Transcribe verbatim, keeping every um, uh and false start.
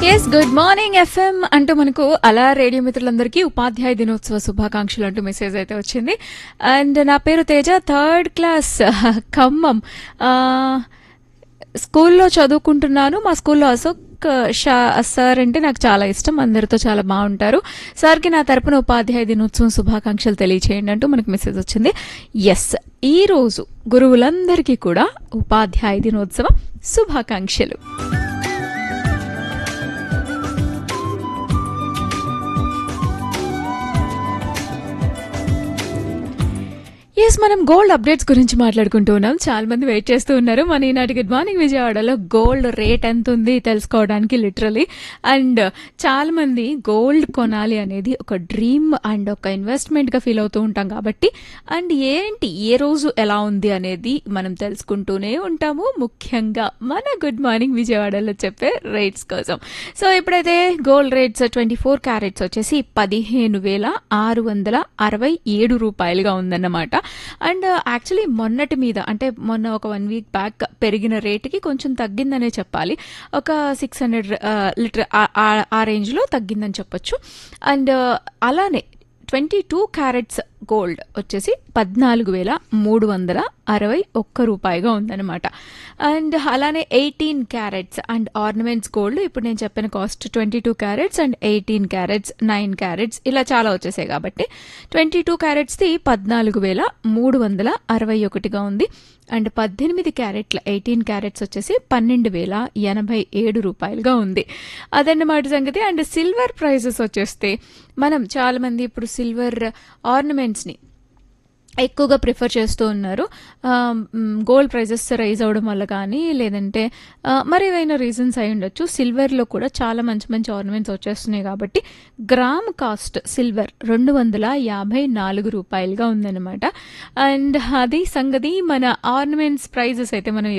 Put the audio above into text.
Yes good morning FM అంటూ మనకు అలా రేడియో మిత్రులందరికీ ఉపాధ్యాయ దినోత్సవ శుభాకాంక్షలు అంటూ మెసేజ్ అయితే వచ్చింది. అండ్ నా పేరు తేజ, థర్డ్ క్లాస్, ఖమ్మం. స్కూల్లో చదువుకుంటున్నాను. మా స్కూల్లో అశోక్ షా సార్ అంటే నాకు చాలా ఇష్టం. అందరితో చాలా బాగుంటారు. సార్కి నా తరపున ఉపాధ్యాయ దినోత్సవం శుభాకాంక్షలు తెలియచేయండి అంటూ మనకు మెసేజ్ వచ్చింది. ఎస్, ఈ రోజు గురువులందరికీ కూడా ఉపాధ్యాయ దినోత్సవ శుభాకాంక్షలు. ఎస్, మనం గోల్డ్ అప్డేట్స్ గురించి మాట్లాడుకుంటూ ఉన్నాం. చాలా మంది వెయిట్ చేస్తూ ఉన్నారు. మన ఈనాటి గుడ్ మార్నింగ్ విజయవాడలో గోల్డ్ రేట్ ఎంత ఉంది తెలుసుకోవడానికి లిటరలీ. అండ్ చాలా మంది గోల్డ్ కొనాలి అనేది ఒక డ్రీమ్ అండ్ ఒక ఇన్వెస్ట్మెంట్ గా ఫీల్ అవుతూ ఉంటాం కాబట్టి, అండ్ ఏంటి ఏ రోజు ఎలా ఉంది అనేది మనం తెలుసుకుంటూనే ఉంటాము, ముఖ్యంగా మన గుడ్ మార్నింగ్ విజయవాడలో చెప్పే రేట్స్ కోసం. సో ఇప్పుడైతే gold rates twenty four carats వచ్చేసి పదిహేను వేల ఆరు వందల అరవై ఏడు రూపాయలుగా ఉందన్నమాట. అండ్ యాక్చువల్లీ మొన్నటి మీద అంటే మొన్న ఒక వన్ వీక్ బ్యాక్ పెరిగిన రేటుకి కొంచెం తగ్గిందనే చెప్పాలి. ఒక సిక్స్ హండ్రెడ్ లీటర్ ఆ రేంజ్లో తగ్గిందని చెప్పొచ్చు. అండ్ అలానే ట్వంటీ టూ క్యారెట్స్ గోల్డ్ వచ్చేసి పద్నాలుగు వేల మూడు వందల అరవై ఒక్క రూపాయిగా ఉందన్నమాట. అండ్ అలానే eighteen carrots and ornaments gold ఇప్పుడు నేను చెప్పిన cost twenty two carats and eighteen carrots, nine carrots ఇలా చాలా వచ్చేసాయి కాబట్టి ట్వంటీ టూ క్యారెట్స్ది పద్నాలుగు వేల మూడు వందల అరవై ఒకటిగా ఉంది. అండ్ పద్దెనిమిది క్యారెట్ల ఎయిటీన్ క్యారెట్స్ వచ్చేసి పన్నెండు వేల ఎనభై ఏడు రూపాయలుగా ఉంది. అదన్నమాట సంగతి. అండ్ సిల్వర్ ప్రైజెస్ వచ్చేస్తే మనం చాలా మంది ఇప్పుడు సిల్వర్ ఆర్నమెంట్స్ని ఎక్కువగా ప్రిఫర్ చేస్తూ ఉన్నారు. గోల్డ్ ప్రైజెస్ రైజ్ అవ్వడం వల్ల కానీ లేదంటే మరి ఏదైనా రీజన్స్ అయి ఉండొచ్చు. సిల్వర్లో కూడా చాలా మంచి మంచి ఆర్నమెంట్స్ వచ్చేస్తున్నాయి కాబట్టి గ్రామ్ కాస్ట్ సిల్వర్ రెండు వందల యాభై నాలుగు రూపాయలుగా ఉందన్నమాట. అండ్ అది సంగతి. మన ఆర్నమెంట్స్ ప్రైజెస్ అయితే మనం